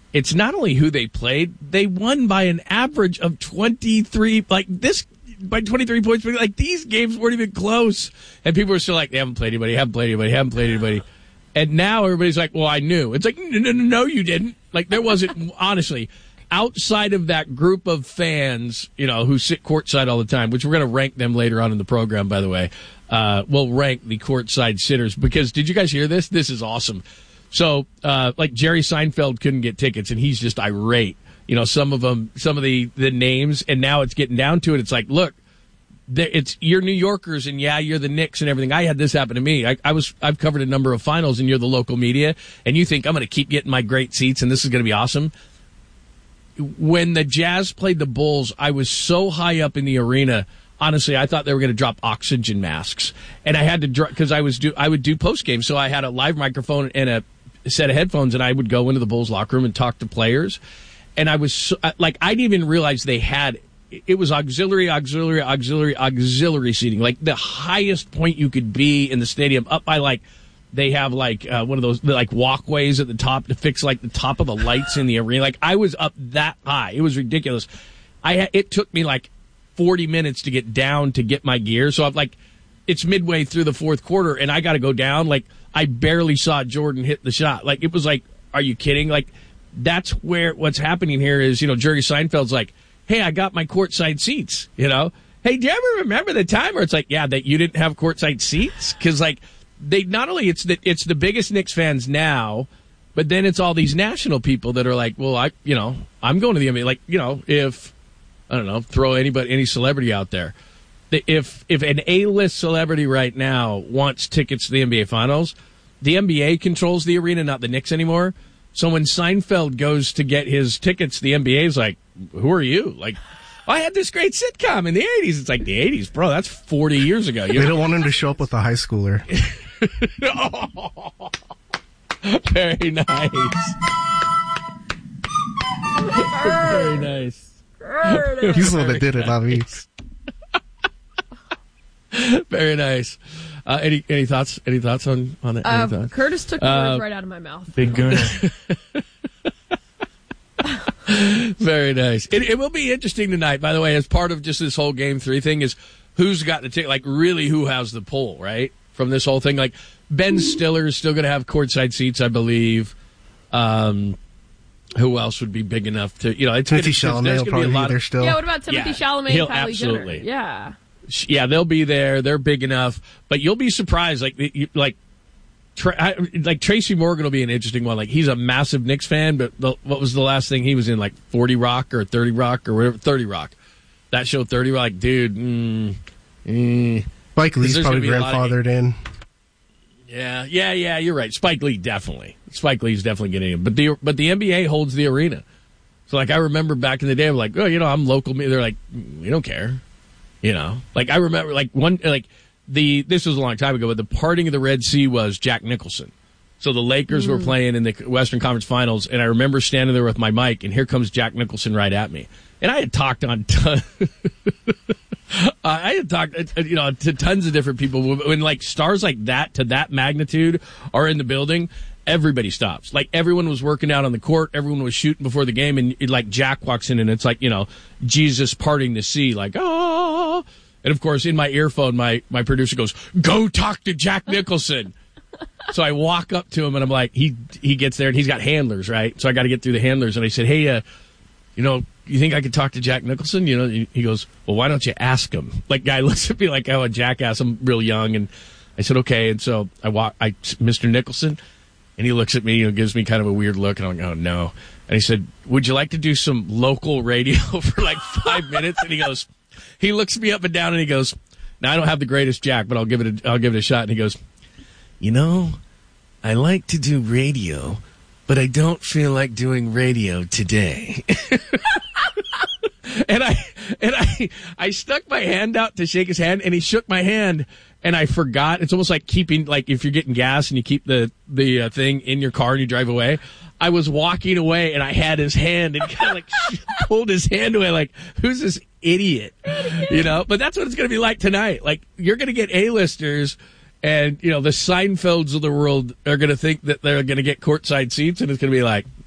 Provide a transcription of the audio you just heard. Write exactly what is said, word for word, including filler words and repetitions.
it's not only who they played, they won by an average of twenty-three, like this, by twenty-three points. Like, these games weren't even close. And people were still like, they haven't played anybody, haven't played anybody, haven't played anybody. And now everybody's like, well, I knew. It's like, no, no, no, no you didn't. Like, there wasn't, honestly, outside of that group of fans, you know, who sit courtside all the time, which we're going to rank them later on in the program, by the way. Uh, we'll rank the courtside sitters because, did you guys hear this? This is awesome. So, uh, like Jerry Seinfeld couldn't get tickets, and he's just irate. You know, some of them, some of the, the names, and now it's getting down to it. It's like, look, it's you're New Yorkers, and yeah, you're the Knicks and everything. I had this happen to me. I, I was I've covered a number of finals, and you're the local media, and you think I'm going to keep getting my great seats, and this is going to be awesome. When the Jazz played the Bulls, I was so high up in the arena. Honestly, I thought they were going to drop oxygen masks, and I had to because I was do I would do post game, so I had a live microphone and a set of headphones, and I would go into the Bulls locker room and talk to players. And I was so, like, I didn't even realize they had it was auxiliary, auxiliary, auxiliary, auxiliary seating, like the highest point you could be in the stadium, up by like they have like uh, one of those like walkways at the top to fix like the top of the lights in the arena. Like I was up that high, it was ridiculous. I it took me like forty minutes to get down to get my gear. So I'm like, it's midway through the fourth quarter, and I got to go down. Like I barely saw Jordan hit the shot. Like it was like, are you kidding? Like that's where what's happening here is, you know, Jerry Seinfeld's like, hey, I got my courtside seats, you know. Hey, do you ever remember the time where it's like, yeah, that you didn't have courtside seats? Because, like, they not only it's the, it's the biggest Knicks fans now, but then it's all these national people that are like, well, I, you know, I'm going to the N B A. Like, you know, if, I don't know, throw anybody, any celebrity out there. If, if an A-list celebrity right now wants tickets to the N B A Finals, the N B A controls the arena, not the Knicks anymore. So when Seinfeld goes to get his tickets, the N B A is like, who are you? Like, I had this great sitcom in the eighties. It's like, the eighties, bro, that's forty years ago. You they don't want him to show up with a high schooler. Oh, very nice. Very nice. He's the one that did it, not me. Very nice. Uh, any any thoughts? Any thoughts on on it? Uh, thoughts? Curtis took the uh, words right out of my mouth. Big gun. Very nice. It, it will be interesting tonight, by the way, as part of just this whole game three thing is who's got the ticket, like really who has the pull, right? From this whole thing. Like Ben Stiller is still going to have courtside seats, I believe. Um, who else would be big enough to, you know, it's Timothy Chalamet will probably be, be there of, still. Yeah, what about Timothy yeah, Chalamet and Kylie absolutely. Jenner? Yeah. Yeah, they'll be there. They're big enough. But you'll be surprised. Like, you, like, Tra- like Tracy Morgan will be an interesting one. Like he's a massive Knicks fan, but the, what was the last thing he was in? Like forty Rock or thirty Rock or whatever. thirty Rock. That show thirty Rock. Like, dude. Mm, mm. Spike Lee's probably grandfathered in. Yeah, yeah, yeah. You're right. Spike Lee definitely. Spike Lee's definitely getting in. But the but the N B A holds the arena. So like I remember back in the day, I'm like, oh, you know, I'm local. They're like, we don't care. You know, like I remember like one like. The this was a long time ago, but the parting of the Red Sea was Jack Nicholson. So the Lakers mm. were playing in the Western Conference Finals, and I remember standing there with my mic, and here comes Jack Nicholson right at me. And I had talked on ton- I had talked, you know, to tons of different people. When like stars like that to that magnitude are in the building, everybody stops. Like everyone was working out on the court, everyone was shooting before the game, and like Jack walks in, and it's like, you know, Jesus parting the sea, like ah. And, of course, in my earphone, my, my producer goes, go talk to Jack Nicholson. So I walk up to him, and I'm like, he he gets there, and he's got handlers, right? So I got to get through the handlers. And I said, hey, uh, you know, you think I could talk to Jack Nicholson? You know, he goes, well, why don't you ask him? Like, guy looks at me like, oh, a jackass. I'm real young. And I said, okay. And so I walk, I, Mister Nicholson, and he looks at me and gives me kind of a weird look. And I'm like, oh, no. And he said, would you like to do some local radio for like five minutes? And he goes... He looks me up and down and he goes, now I don't have the greatest Jack, but I'll give it a, I'll give it a shot. And he goes, you know, I like to do radio, but I don't feel like doing radio today. and I and I I stuck my hand out to shake his hand, and he shook my hand, and I forgot. It's almost like keeping, like if you're getting gas and you keep the the uh, thing in your car and you drive away. I was walking away, and I had his hand and kind of like pulled his hand away, like, who's this idiot? You know, but that's what it's going to be like tonight. Like, you're going to get A-listers, and, you know, the Seinfelds of the world are going to think that they're going to get courtside seats, and it's going to be like,